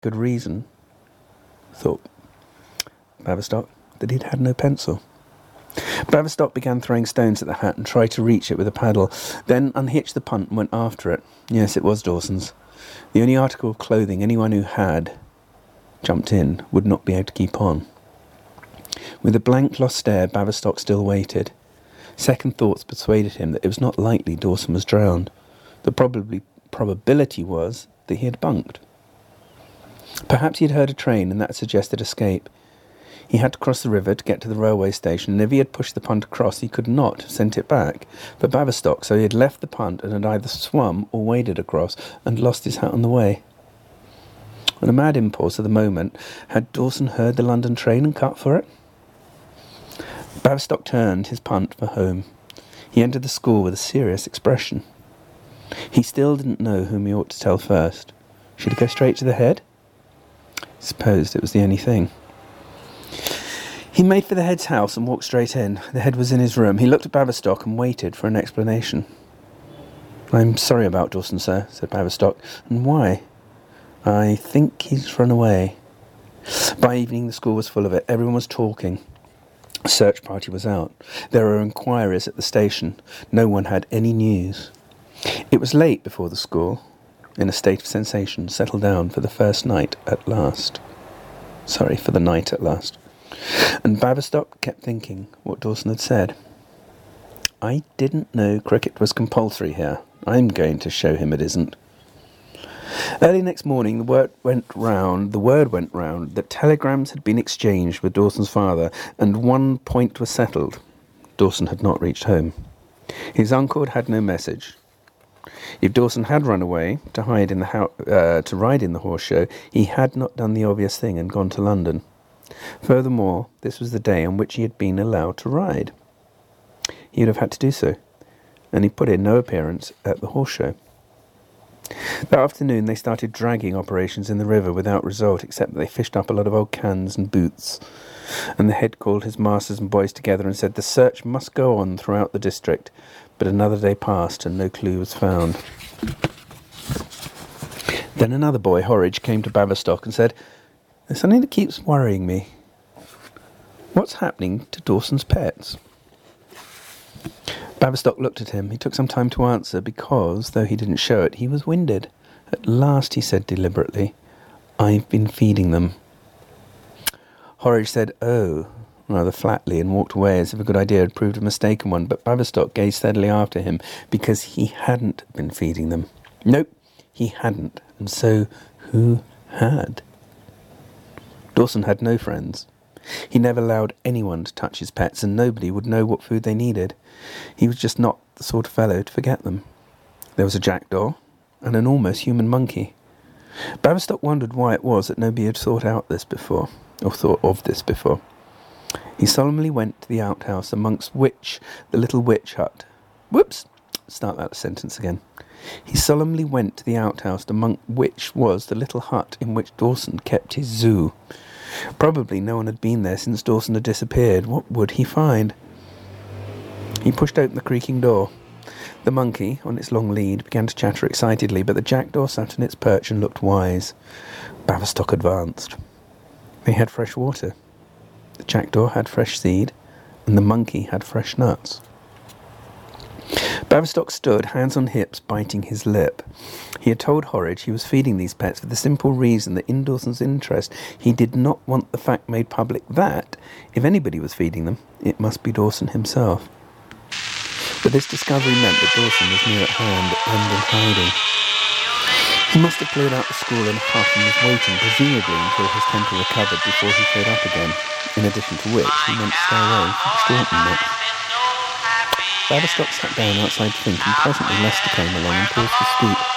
good reason, thought Baverstock, that he'd had no pencil. Baverstock began throwing stones at the hat and tried to reach it with a paddle, then unhitched the punt and went after it. Yes, it was Dawson's. The only article of clothing anyone who had jumped in would not be able to keep on. With a blank, lost stare, Baverstock still waited. Second thoughts persuaded him that it was not likely Dawson was drowned. The probability was that he had bunked. Perhaps he had heard a train and that suggested escape. He had to cross the river to get to the railway station, and if he had pushed the punt across, he could not have sent it back for Baverstock, so he had left the punt and had either swum or waded across and lost his hat on the way. On a mad impulse of the moment, had Dawson heard the London train and cut for it? Baverstock turned his punt for home. He entered the school with a serious expression. He still didn't know whom he ought to tell first. Should he go straight to the head? He supposed it was the only thing. He made for the head's house and walked straight in. The head was in his room. He looked at Baverstock and waited for an explanation. "I'm sorry about Dawson, sir," said Baverstock. "And why?" "I think he's run away." By evening the school was full of it. Everyone was talking. A search party was out. There were inquiries at the station. No one had any news. It was late before the school, in a state of sensation, settled down for the night at last. And Baverstock kept thinking what Dawson had said. "I didn't know cricket was compulsory here. I'm going to show him it isn't." Early next morning the word went round that telegrams had been exchanged with Dawson's father, and one point was settled. Dawson had not reached home. His uncle had had no message. If Dawson had run away to ride in the horse show, he had not done the obvious thing and gone to London. Furthermore, this was the day on which he had been allowed to ride. He would have had to do so, and he put in no appearance at the horse show. That afternoon they started dragging operations in the river without result, except that they fished up a lot of old cans and boots, and the head called his masters and boys together and said the search must go on throughout the district. But another day passed and no clue was found. Then another boy, Horridge, came to Baverstock and said, "There's something that keeps worrying me. What's happening to Dawson's pets?" Baverstock looked at him. He took some time to answer because, though he didn't show it, he was winded. At last he said deliberately, "I've been feeding them." Horridge said, "Oh," rather flatly, and walked away as if a good idea had proved a mistaken one, but Baverstock gazed steadily after him because he hadn't been feeding them. Nope, he hadn't, and so who had? Dawson had no friends. He never allowed anyone to touch his pets, and nobody would know what food they needed. He was just not the sort of fellow to forget them. There was a jackdaw and an almost human monkey. Baverstock wondered why it was that nobody had thought of this before. He solemnly went to the outhouse amongst which the little witch hut... Start that sentence again. He solemnly went to the outhouse among which was the little hut in which Dawson kept his zoo. Probably no one had been there since Dawson had disappeared. What would he find? He pushed open the creaking door. The monkey, on its long lead, began to chatter excitedly, but the jackdaw sat on its perch and looked wise. Baverstock advanced. They had fresh water. The jackdaw had fresh seed, and the monkey had fresh nuts. Baverstock stood, hands on hips, biting his lip. He had told Horridge he was feeding these pets for the simple reason that in Dawson's interest he did not want the fact made public that, if anybody was feeding them, it must be Dawson himself. But this discovery meant that Dawson was near at hand and in hiding. He must have cleared out the school in a huff and was waiting, presumably until his temper recovered before he showed up again, in addition to which he meant to stay away for the Staunton match. Baverstock sat down outside to think, and presently Lester came along and paused to speak.